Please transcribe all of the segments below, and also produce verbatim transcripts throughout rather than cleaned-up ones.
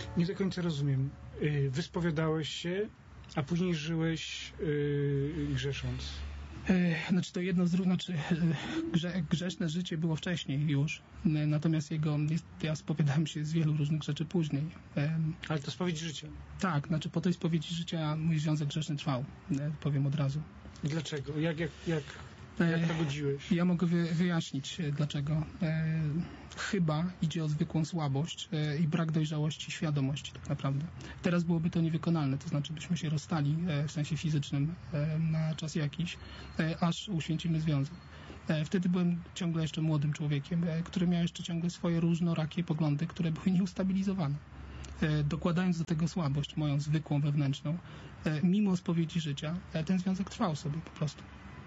Nie do końca rozumiem. Wyspowiadałeś się, a później żyłeś yy, grzesząc. Znaczy to jedno z drugim, znaczy grze, grzeszne życie było wcześniej już, natomiast jego, ja spowiadałem się z wielu różnych rzeczy później. Ale to spowiedź życia. Tak, znaczy po tej spowiedzi życia mój związek grzeszny trwał, powiem od razu. Dlaczego? Jak, jak, jak, jak pogodziłeś? Ja mogę wy, wyjaśnić dlaczego. Chyba idzie o zwykłą słabość i brak dojrzałości, świadomości tak naprawdę. Teraz byłoby to niewykonalne, to znaczy byśmy się rozstali w sensie fizycznym na czas jakiś, aż uświęcimy związek. Wtedy byłem ciągle jeszcze młodym człowiekiem, który miał jeszcze ciągle swoje różnorakie poglądy, które były nieustabilizowane. Dokładając do tego słabość, moją zwykłą, wewnętrzną, mimo spowiedzi życia, ten związek trwał sobie po prostu.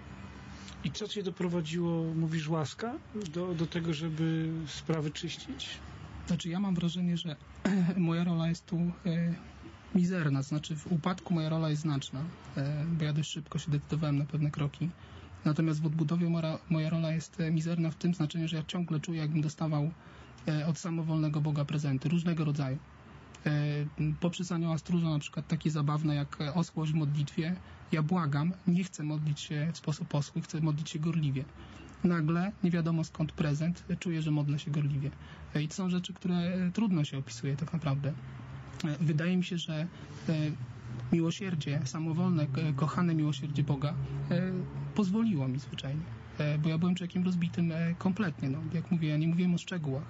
I co cię doprowadziło, mówisz, łaska, do, do tego, żeby sprawy czyścić? Znaczy ja mam wrażenie, że moja rola jest tu e, mizerna, znaczy w upadku moja rola jest znaczna, e, bo ja dość szybko się decydowałem na pewne kroki. Natomiast w odbudowie moja, moja rola jest mizerna w tym znaczeniu, że ja ciągle czuję, jakbym dostawał e, od samowolnego Boga prezenty, różnego rodzaju. Poprzez anioła stróża na przykład takie zabawne jak oschłość w modlitwie. Ja błagam, nie chcę modlić się w sposób oschły, chcę modlić się gorliwie. Nagle, nie wiadomo skąd prezent, czuję, że modlę się gorliwie. I to są rzeczy, które trudno się opisuje tak naprawdę. Wydaje mi się, że miłosierdzie, samowolne, kochane miłosierdzie Boga pozwoliło mi zwyczajnie. Bo ja byłem człowiekiem rozbitym kompletnie. No, jak mówię, ja nie mówiłem o szczegółach.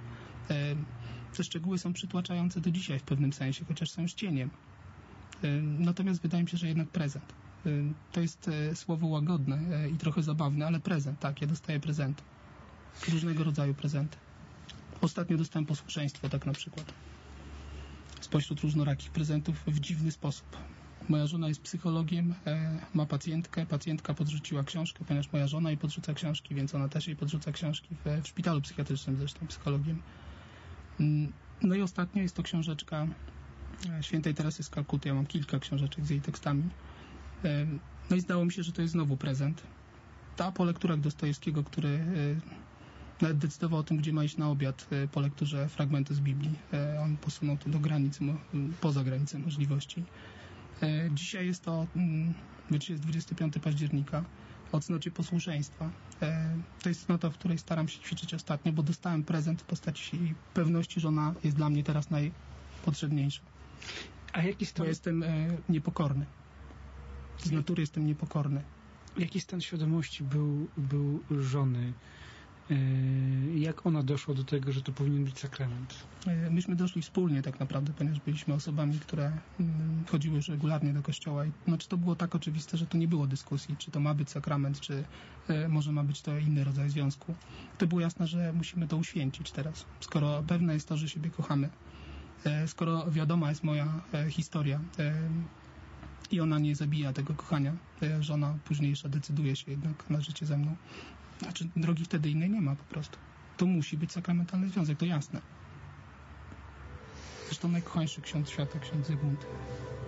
Te szczegóły są przytłaczające do dzisiaj w pewnym sensie, chociaż są już cieniem. Natomiast wydaje mi się, że jednak prezent. To jest słowo łagodne i trochę zabawne, ale prezent, tak, ja dostaję prezenty. Różnego rodzaju prezenty. Ostatnio dostałem posłuszeństwo, tak na przykład. Spośród różnorakich prezentów w dziwny sposób. Moja żona jest psychologiem, ma pacjentkę, pacjentka podrzuciła książkę, ponieważ moja żona jej podrzuca książki, więc ona też jej podrzuca książki w, w szpitalu psychiatrycznym zresztą, psychologiem. No i ostatnio jest to książeczka świętej Teresy z Kalkuty. Ja mam kilka książeczek z jej tekstami. No i zdało mi się, że to jest znowu prezent. Ta po lekturach Dostojewskiego, który nawet decydował o tym, gdzie ma iść na obiad po lekturze fragmentu z Biblii. On posunął to do granic, poza granicę możliwości. Dzisiaj jest to, dzisiaj jest dwudziestego piątego października, o cnocie posłuszeństwa. To jest cnota, w której staram się ćwiczyć ostatnio, bo dostałem prezent w postaci pewności, że ona jest dla mnie teraz najpotrzebniejsza. A jaki stan... Bo jestem niepokorny. Z natury jestem niepokorny. Jaki stan świadomości był, był żony? Jak ona doszła do tego, że to powinien być sakrament? Myśmy doszli wspólnie tak naprawdę, ponieważ byliśmy osobami, które chodziły już regularnie do kościoła. I, znaczy to było tak oczywiste, że tu nie było dyskusji, czy to ma być sakrament, czy może ma być to inny rodzaj związku. To było jasne, że musimy to uświęcić teraz. Skoro pewne jest to, że siebie kochamy, skoro wiadoma jest moja historia i ona nie zabija tego kochania, żona późniejsza decyduje się jednak na życie ze mną, znaczy drogi wtedy innej nie ma po prostu. To musi być sakramentalny związek, to jasne. Zresztą najkochańszy ksiądz świata, ksiądz Zygmunt.